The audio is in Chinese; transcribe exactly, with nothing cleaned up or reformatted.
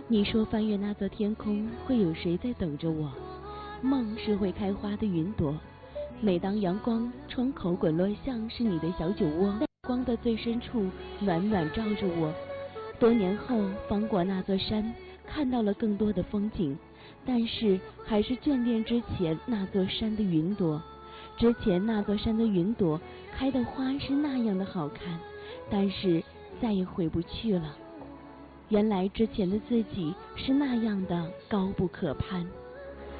你说翻越那座天空，会有谁在等着我？梦是会开花的云朵，每当阳光窗口滚落，像是你的小酒窝，在光的最深处暖暖照着我。多年后翻过那座山，看到了更多的风景，但是还是眷恋之前那座山的云朵。之前那座山的云朵开的花是那样的好看，但是再也回不去了。原来之前的自己是那样的高不可攀。